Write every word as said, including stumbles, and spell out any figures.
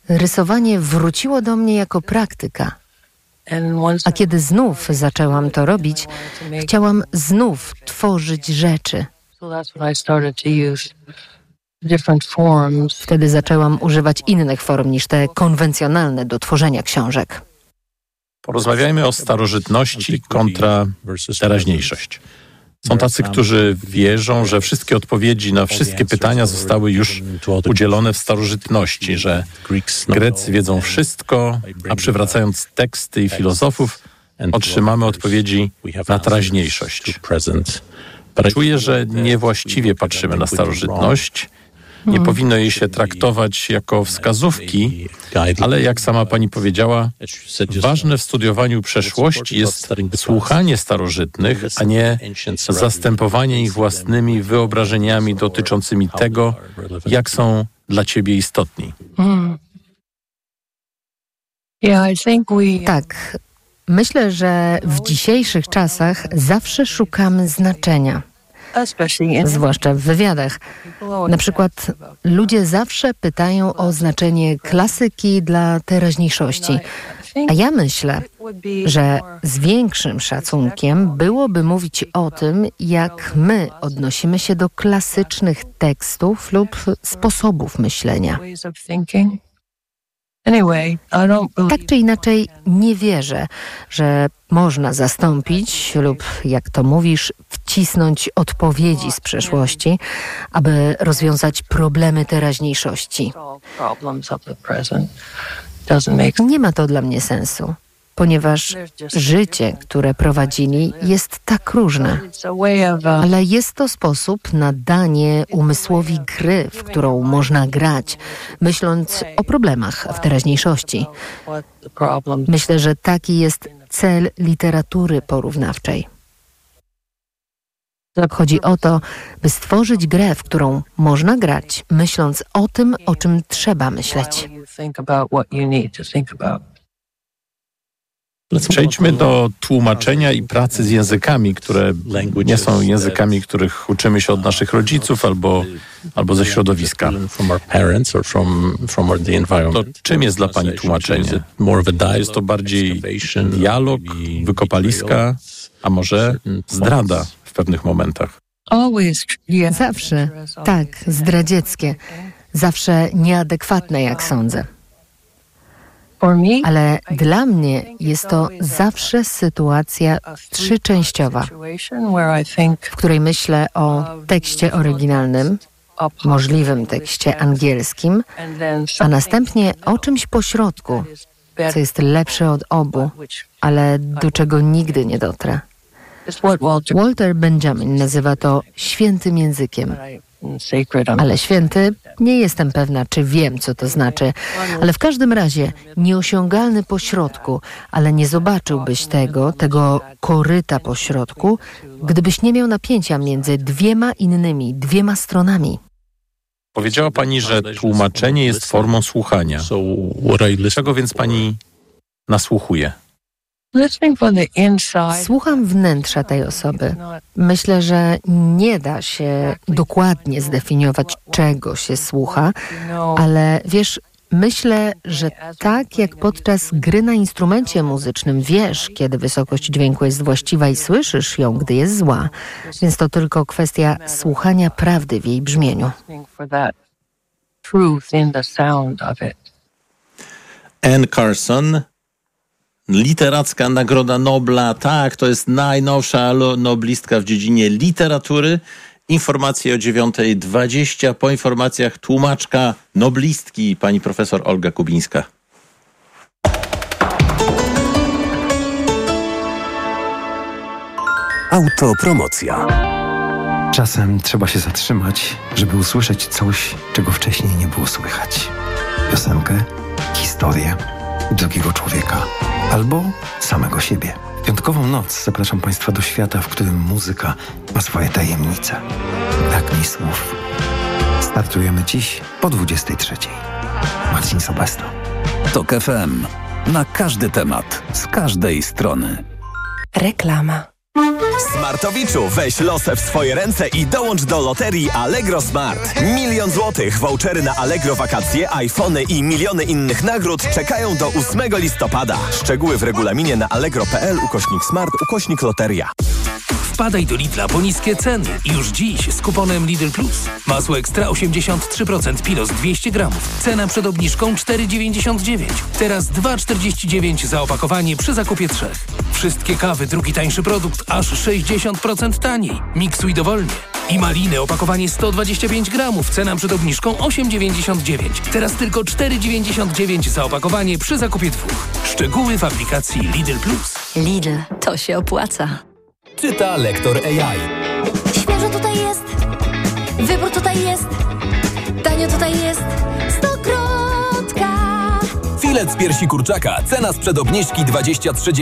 rysowanie wróciło do mnie jako praktyka. A kiedy znów zaczęłam to robić, chciałam znów tworzyć rzeczy. Wtedy zaczęłam używać innych form niż te konwencjonalne do tworzenia książek. Porozmawiajmy o starożytności kontra teraźniejszość. Są tacy, którzy wierzą, że wszystkie odpowiedzi na wszystkie pytania zostały już udzielone w starożytności, że Grecy wiedzą wszystko, a przywracając teksty i filozofów, otrzymamy odpowiedzi na teraźniejszość. Czuję, że niewłaściwie patrzymy na starożytność. Nie powinno jej się traktować jako wskazówki, ale jak sama pani powiedziała, ważne w studiowaniu przeszłości jest słuchanie starożytnych, a nie zastępowanie ich własnymi wyobrażeniami dotyczącymi tego, jak są dla ciebie istotni. Tak, myślę, że w dzisiejszych czasach zawsze szukamy znaczenia. Zwłaszcza w wywiadach. Na przykład ludzie zawsze pytają o znaczenie klasyki dla teraźniejszości. A ja myślę, że z większym szacunkiem byłoby mówić o tym, jak my odnosimy się do klasycznych tekstów lub sposobów myślenia. Tak czy inaczej nie wierzę, że można zastąpić lub, jak to mówisz, wcisnąć odpowiedzi z przeszłości, aby rozwiązać problemy teraźniejszości. Nie ma to dla mnie sensu, ponieważ życie, które prowadzili, jest tak różne. Ale jest to sposób na danie umysłowi gry, w którą można grać, myśląc o problemach w teraźniejszości. Myślę, że taki jest cel literatury porównawczej. Chodzi o to, by stworzyć grę, w którą można grać, myśląc o tym, o czym trzeba myśleć. Przejdźmy do tłumaczenia i pracy z językami, które nie są językami, których uczymy się od naszych rodziców albo, albo ze środowiska. To czym jest dla pani tłumaczenie? Jest to bardziej dialog, wykopaliska, a może zdrada w pewnych momentach? Zawsze, tak, zdradzieckie. Zawsze nieadekwatne, jak sądzę. Ale dla mnie jest to zawsze sytuacja trzyczęściowa, w której myślę o tekście oryginalnym, możliwym tekście angielskim, a następnie o czymś pośrodku, co jest lepsze od obu, ale do czego nigdy nie dotrę. Walter Benjamin nazywa to świętym językiem. Ale święty, nie jestem pewna, czy wiem, co to znaczy, ale w każdym razie nieosiągalny pośrodku, ale nie zobaczyłbyś tego, tego koryta pośrodku, gdybyś nie miał napięcia między dwiema innymi, dwiema stronami. Powiedziała pani, że tłumaczenie jest formą słuchania. Czego więc pani nasłuchuje? Słucham wnętrza tej osoby. Myślę, że nie da się dokładnie zdefiniować, czego się słucha, ale wiesz, myślę, że tak jak podczas gry na instrumencie muzycznym wiesz, kiedy wysokość dźwięku jest właściwa i słyszysz ją, gdy jest zła, więc to tylko kwestia słuchania prawdy w jej brzmieniu. Anne Carson, Literacka Nagroda Nobla, tak, to jest najnowsza noblistka w dziedzinie literatury. Informacje o dziewiąta dwadzieścia, po informacjach tłumaczka noblistki, pani profesor Olga Kubińska. Autopromocja. Czasem trzeba się zatrzymać, żeby usłyszeć coś, czego wcześniej nie było słychać. Piosenkę, historię drugiego człowieka albo samego siebie. W piątkową noc zapraszam Państwa do świata, w którym muzyka ma swoje tajemnice. Brak mi słów. Startujemy dziś po dwudziestej trzeciej. Marcin Sobesto. Tok F M. Na każdy temat, z każdej strony. Reklama. Smartowiczu, weź losę w swoje ręce i dołącz do loterii Allegro Smart. Milion złotych, vouchery na Allegro wakacje, iPhony i miliony innych nagród czekają do ósmego listopada. Szczegóły w regulaminie na allegro.pl ukośnik smart ukośnik loteria. Wpadaj do Lidla po niskie ceny. Już dziś z kuponem Lidl Plus. Masło ekstra osiemdziesiąt trzy procent Pilos dwieście gramów. Cena przed obniżką cztery dziewięćdziesiąt dziewięć. Teraz dwa czterdzieści dziewięć za opakowanie przy zakupie trzech. Wszystkie kawy, drugi tańszy produkt, aż sześćdziesiąt procent taniej. Miksuj dowolnie. I maliny, opakowanie sto dwadzieścia pięć gramów. Cena przed obniżką osiem dziewięćdziesiąt dziewięć. Teraz tylko cztery dziewięćdziesiąt dziewięć za opakowanie przy zakupie dwóch. Szczegóły w aplikacji Lidl Plus. Lidl, to się opłaca. Czyta lektor A I. Świeżo tutaj jest, wybór tutaj jest, tanio tutaj jest, stokrotka. Filet z piersi kurczaka, cena sprzed obniżki dwadzieścia trzy